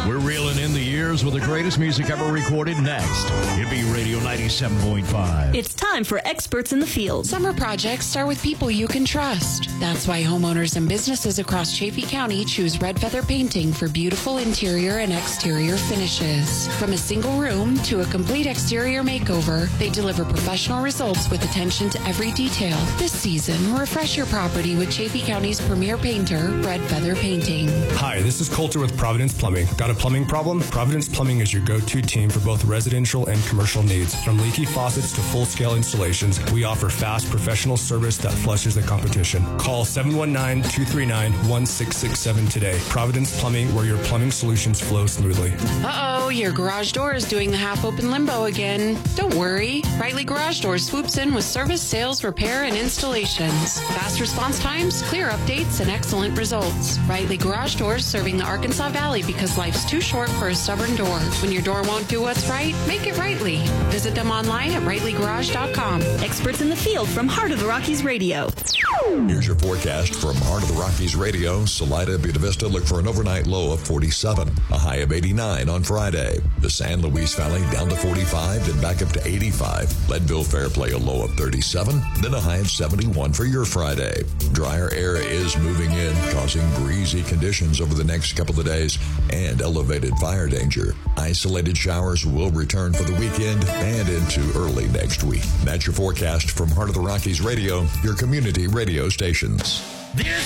We're reeling in the years with the greatest music ever recorded next. It'd be Radio 97.5. It's time for Experts in the Field. Summer projects start with people you can trust. That's why homeowners and businesses across Chaffee County choose Red Feather Painting for beautiful interior and exterior finishes. From a single room to a complete exterior makeover, they deliver professional results with attention to every detail. This season, refresh your property with Chaffee County's premier painter, Red Feather Painting. Hi, this is Coulter with Providence Plumbing. Got a plumbing problem? Providence Plumbing is your go-to team for both residential and commercial needs. From leaky faucets to full-scale installations, we offer fast, professional service that flushes the competition. Call 719-239-1667 today. Providence Plumbing, where your plumbing solutions flow smoothly. Uh-oh, your garage door is doing the half-open limbo again. Don't worry. Rightly Garage Doors swoops in with service, sales, repair, and installations. Fast response times, clear updates, and excellent results. Rightly Garage Doors serving the Arkansas Valley because life's too short for a stubborn door. When your door won't do what's right, make it rightly. Visit them online at rightlygarage.com. Experts in the Field from Heart of the Rockies Radio. Here's your forecast from Heart of the Rockies Radio. Salida, Buena Vista look for an overnight low of 47, a high of 89 on Friday. The San Luis Valley down to 45, then back up to 85. Leadville Fairplay a low of 37, then a high of 71 for your Friday. Drier air is moving in, causing breezy conditions over the next couple of days and elevated fire danger. Isolated showers will return for the weekend and into early next week. That's your forecast from Heart of the Rockies Radio, your community radio stations.